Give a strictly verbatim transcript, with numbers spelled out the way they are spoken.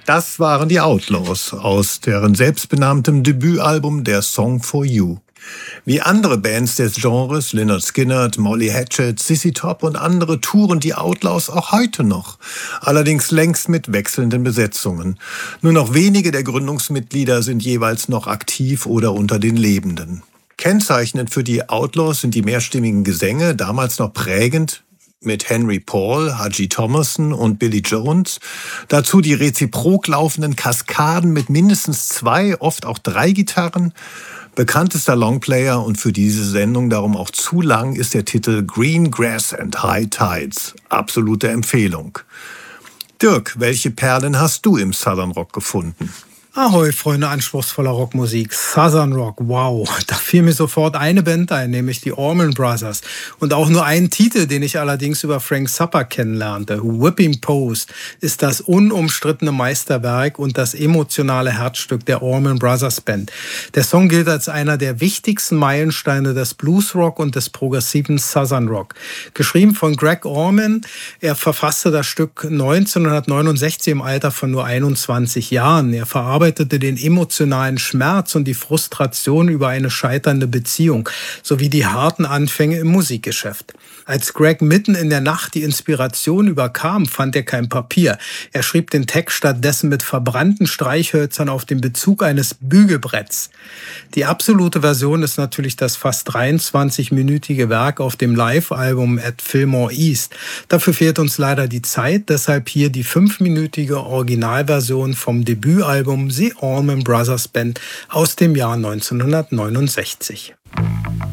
Das waren die Outlaws aus deren selbstbenanntem Debütalbum Der Song for You. Wie andere Bands des Genres, Lynyrd Skynyrd, Molly Hatchet, Sissy Top und andere, touren die Outlaws auch heute noch. Allerdings längst mit wechselnden Besetzungen. Nur noch wenige der Gründungsmitglieder sind jeweils noch aktiv oder unter den Lebenden. Kennzeichnend für die Outlaws sind die mehrstimmigen Gesänge, damals noch prägend, mit Henry Paul, Haji Thomason und Billy Jones. Dazu die reziprok laufenden Kaskaden mit mindestens zwei, oft auch drei Gitarren. Bekanntester Longplayer und für diese Sendung darum auch zu lang ist der Titel Green Grass and High Tides. Absolute Empfehlung. Dirk, welche Perlen hast du im Southern Rock gefunden? Ahoi, Freunde anspruchsvoller Rockmusik. Southern Rock, wow. Da fiel mir sofort eine Band ein, nämlich die Allman Brothers. Und auch nur ein Titel, den ich allerdings über Frank Zappa kennenlernte. Whipping Post ist das unumstrittene Meisterwerk und das emotionale Herzstück der Allman Brothers Band. Der Song gilt als einer der wichtigsten Meilensteine des Bluesrock und des progressiven Southern Rock. Geschrieben von Greg Allman. Er verfasste das Stück neunzehnhundertneunundsechzig im Alter von nur einundzwanzig Jahren. Er verarbeitete den emotionalen Schmerz und die Frustration über eine scheiternde Beziehung sowie die harten Anfänge im Musikgeschäft. Als Greg mitten in der Nacht die Inspiration überkam, fand er kein Papier. Er schrieb den Text stattdessen mit verbrannten Streichhölzern auf dem Bezug eines Bügelbretts. Die absolute Version ist natürlich das fast dreiundzwanzig-minütige Werk auf dem Live-Album At Fillmore East. Dafür fehlt uns leider die Zeit, deshalb hier die fünfminütige Originalversion vom Debütalbum The Allman Brothers Band aus dem Jahr neunzehnhundertneunundsechzig.